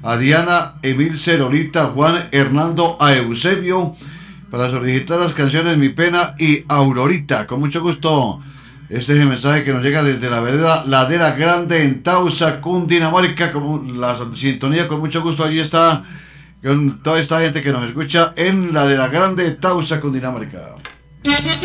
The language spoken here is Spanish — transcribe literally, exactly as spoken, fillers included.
a Diana, Emil, Cerolita, Juan, Hernando, a Eusebio, para solicitar las canciones Mi Pena y Aurorita. Con mucho gusto, este es el mensaje que nos llega desde la vereda Ladera Grande en Tausa, Cundinamarca, con la sintonía. Con mucho gusto, allí está con toda esta gente que nos escucha en Ladera Grande, Tausa, Cundinamarca.